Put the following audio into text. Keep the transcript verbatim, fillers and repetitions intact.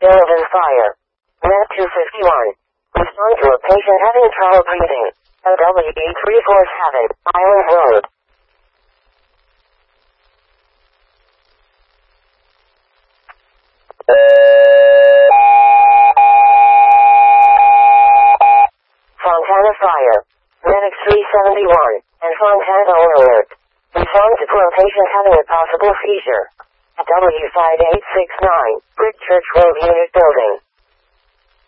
Sullivan Fire. Med two fifty-one. Respond to a patient having trouble breathing. O W B three four seven, Island Road. Fontana Fire. Medic three seventy-one, and Fontana Alert. Respond to a patient having a possible seizure. W five eight six nine, Brick Church Road Unit Building.